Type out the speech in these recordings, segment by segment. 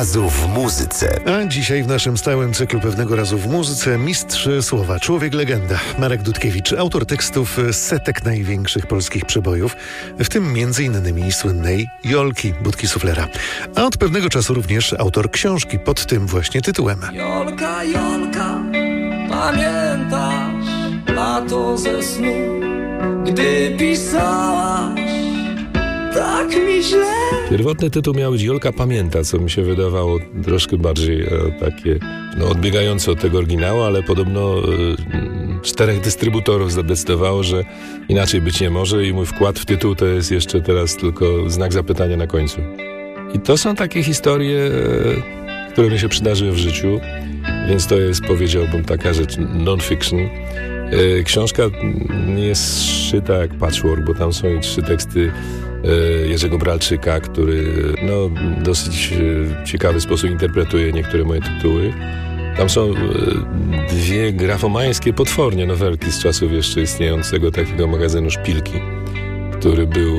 Razu w muzyce. A dzisiaj w naszym stałym cyklu Pewnego razu w muzyce mistrz słowa, człowiek legenda, Marek Dudkiewicz, autor tekstów setek największych polskich przebojów, w tym m.in. słynnej Jolki Budki Suflera. A od pewnego czasu również autor książki pod tym właśnie tytułem. Jolka, Jolka, pamiętasz lato ze snu, gdy pisałaś tak mi źle. Pierwotny tytuł miał być Jolka pamięta, co mi się wydawało troszkę bardziej takie odbiegające od tego oryginału, ale podobno 4 dystrybutorów zadecydowało, że inaczej być nie może i mój wkład w tytuł to jest jeszcze teraz tylko znak zapytania na końcu. I to są takie historie, które mi się przydarzyły w życiu, więc to jest, powiedziałbym, taka rzecz non-fiction. Książka nie jest szyta jak patchwork, bo tam są 3 teksty Jerzego Bralczyka, który dosyć ciekawy sposób interpretuje niektóre moje tytuły. Tam są 2 grafomańskie potwornie nowelki z czasów jeszcze istniejącego takiego magazynu Szpilki, który był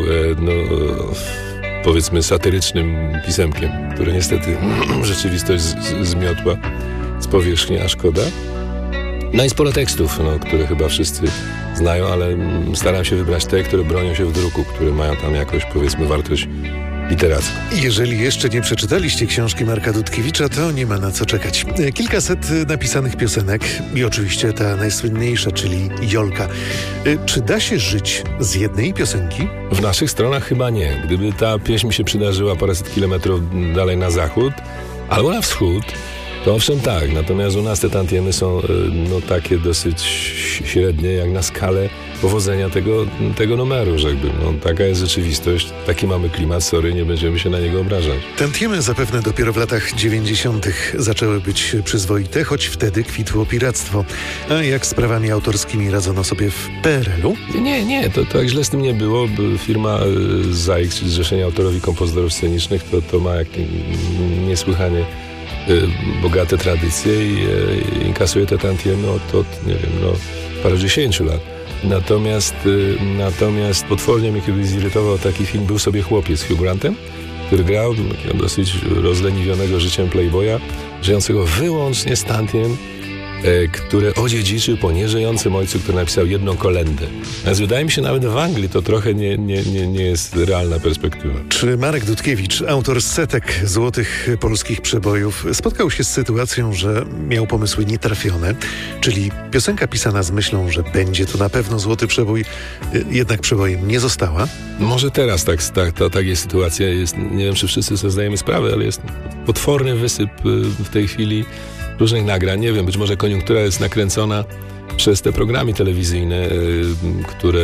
powiedzmy satyrycznym pisemkiem, które niestety rzeczywistość zmiotła z powierzchni, a szkoda. No i sporo tekstów, które chyba wszyscy znają, ale staram się wybrać te, które bronią się w druku, które mają tam jakoś, powiedzmy, wartość literacką. Jeżeli jeszcze nie przeczytaliście książki Marka Dudkiewicza, to nie ma na co czekać. Kilkaset napisanych piosenek i oczywiście ta najsłynniejsza, czyli Jolka. Czy da się żyć z jednej piosenki? W naszych stronach chyba nie. Gdyby ta pieśń mi się przydarzyła paręset kilometrów dalej na zachód albo na wschód, to owszem tak, natomiast u nas te tantiemy są takie dosyć średnie, jak na skalę powodzenia tego numeru, rzekłbym. Taka jest rzeczywistość, taki mamy klimat, sorry, nie będziemy się na niego obrażać. Tantiemy zapewne dopiero w latach 90. zaczęły być przyzwoite, choć wtedy kwitło piractwo. A jak z prawami autorskimi radzono sobie w PRL-u? Nie, to tak źle z tym nie było. Firma ZAIK, czyli Zrzeszenie Autorów i Kompozytorów Scenicznych, to ma niesłychanie bogate tradycje i inkasuje te tantiemy od nie wiem, parudziesięciu lat. Natomiast potwornie mnie kiedyś zirytował taki film Był sobie chłopiec z Hugh Grantem, który grał dosyć rozleniwionego życiem playboya, żyjącego wyłącznie z tantiem, które odziedziczył po nieżyjącym ojcu, który napisał jedną kolędę. Więc wydaje mi się, nawet w Anglii to trochę nie jest realna perspektywa. Czy Marek Dudkiewicz, autor setek złotych polskich przebojów, spotkał się z sytuacją, że miał pomysły nietrafione, czyli piosenka pisana z myślą, że będzie to na pewno złoty przebój, jednak przebojem nie została? Może teraz tak jest sytuacja. Nie wiem, czy wszyscy sobie zdajemy sprawę, ale jest potworny wysyp w tej chwili różnych nagrań. Nie wiem, być może koniunktura jest nakręcona przez te programy telewizyjne, które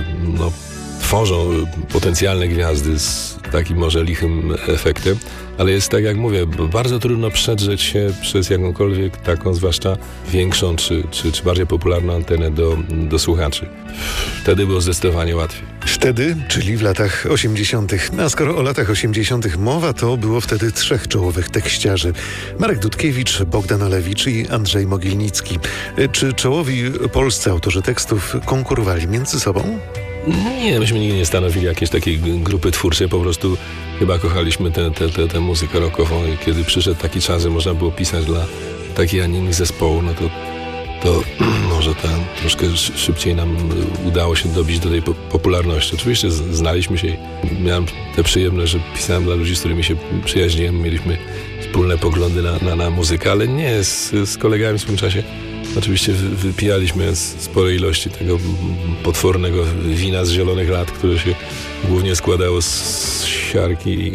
tworzą potencjalne gwiazdy z takim może lichym efektem, ale jest tak jak mówię, bardzo trudno przedrzeć się przez jakąkolwiek taką, zwłaszcza większą czy bardziej popularną antenę do słuchaczy. Wtedy było zdecydowanie łatwiej. Wtedy, czyli w latach 80. A skoro o latach 80. mowa, to było wtedy 3 czołowych tekściarzy. Marek Dudkiewicz, Bogdan Olewicz i Andrzej Mogilnicki. Czy czołowi polscy autorzy tekstów konkurowali między sobą? Nie, myśmy nigdy nie stanowili jakiejś takiej grupy twórczej, po prostu chyba kochaliśmy tę muzykę rockową i kiedy przyszedł taki czas, że można było pisać dla takich, a nie innych zespołu, to może troszkę szybciej nam udało się dobić do tej popularności. Oczywiście znaliśmy się i miałem tę przyjemność, że pisałem dla ludzi, z którymi się przyjaźniłem, mieliśmy wspólne poglądy na muzykę, ale nie, z kolegami w swym czasie oczywiście wypijaliśmy spore ilości tego potwornego wina z zielonych lat, które się głównie składało z siarki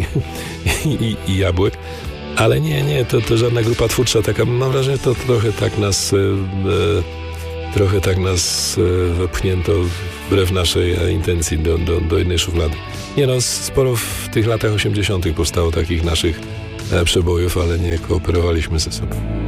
i jabłek. Ale nie, to żadna grupa twórcza taka. Mam wrażenie, to trochę tak nas wepchnięto wbrew naszej intencji do jednej szuflady. Sporo w tych latach 80. powstało takich naszych przebojów, ale nie kooperowaliśmy ze sobą.